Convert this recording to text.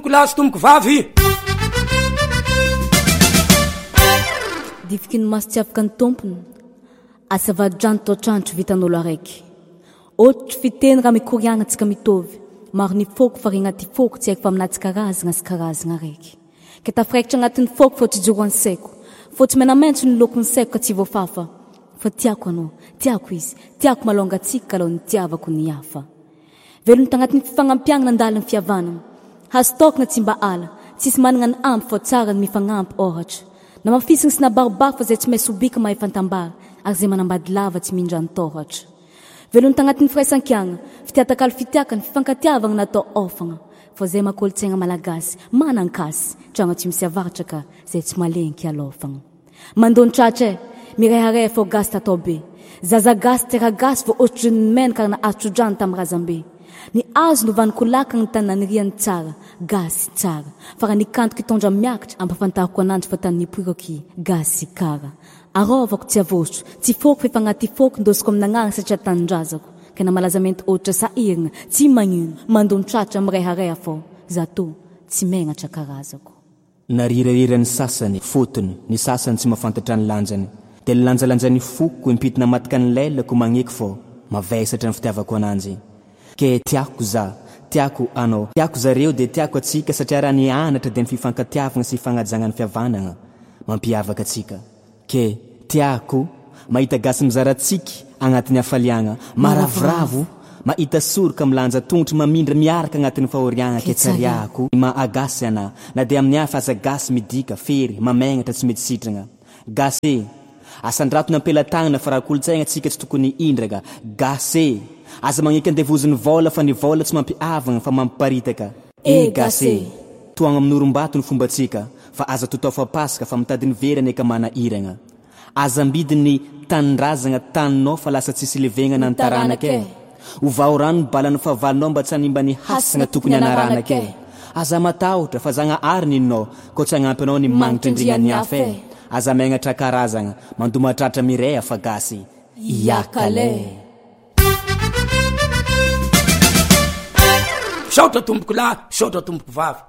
tompoko lahy sy tompoko vavy. Difiky ny maso tsy afaka ny tompony, asavadrano toatrandro vitan'olo araiky. Ohatry fiteny raha mikoriagna antsika mitovy, maro ny foko fa ry agnaty foko tsy haiko fa aminaty karazagna sy karazagna araiky. Ke tafiraikitra agnatin'ny foko fa tsy joro ansaiko, fa tsy menamaintso ny lokon'ny saiko ka tsy voafafa. Fa tiako anao, tiako izy, tiako malonga tsika kalaho ny tiavako ny hafa. Velony tagnatin'ny fifagnampiagna nandaliny fihavanana, hazo tokona tsy mba ala, tsisy manana ny ampy fa tsara ny mifagnampy ohatra. Na mafisiny sy nabarobaro fa zay tsy mahay sobika mahay fantambara, ary zay manambady lava tsy mindra ny tohatra. Velony tagnatin'ny firaisan-kiagna, fitiatakalo fitiakany fifankatiavagna natao ofagna, fa zay makolotsaigna malagasy, manankasy, tragno tsy misy avaratra ka zay tsy malenky alofagna. Mandony tratra mirehareha fô gasy tatao be, zaza gasy tera gasy fô ohatry ny menaka na atrodrano tamin'ny razambe. Ny azo novany kolaka ny tanany riany tsara, gasy tsara. Fa raha nikantoky tondra miakatra, ampafantariko ananjy fa tany nipoiroky, gasy kara. Arovako tsy avosotro, tsy foko fa agnaty foko ndosiko amin'agnarana satria tanindrazako. Kena malazamenty ohatra sahiragna, tsy magnino, mandony tratra mirehareha fô, zato tsy megnatra karazako. Narirarira ny sasany fotony, ny sasany tsy mahafantatra ny lanjany. De lanjalanjany foko impitina matka ny lelako magneky fô, mavesatra ny fitiavako ananjy. Ke tiako za, tiako anao, tiako zareo de tiako atsika satria raha ny anatra de ny fifankatiavagna sy fagnajagna ny fihavanagna mampiavaka atsika. Ke tiako mahita gasy mizaratsiky agnatin'ny hafaliagna, maravoravo mahita soroka milanja tongotry mamindra miaraka agnatin'ny fahoriagna. Ke tsariako maagasy ana, na de amin'ny hafa aza gasy midika fery mamegnatra tsy mety sitragna. Gasy asandrato nampelatagnana fa raha kolotsaigna atsika tsy tokony indraka. Gasy aza magneky andevoziny vola fa ny vola tsy mampiavagna fa mampiparitaka. Gasy toagna amin'ny orombato ny fombatsika, fa aza totao fa pasaka fa mitadiny verany eka mana iragna. Aza ambidiny tanindrazagna taninao fa lasa tsisy levegna ny taranake. Ovao rano ny balan'ny fahavalonao mba tsy hanimba ny hasagna tokony anaranake. Aza matahotra fa zagna ary ninao ko tsy agnampy anao ny magnitra indrignan'ny hafa. Aza megnatra karazagna mandomatratra mireha fa gasy iakale. Saotra tompoko lahy, saotra tompoko vavy.